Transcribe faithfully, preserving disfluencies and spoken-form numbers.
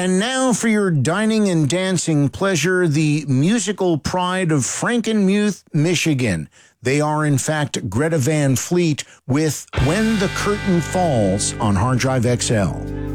And now for your dining and dancing pleasure, the musical pride of Frankenmuth, Michigan. They are, in fact, Greta Van Fleet with When the Curtain Falls on Hard Drive X L.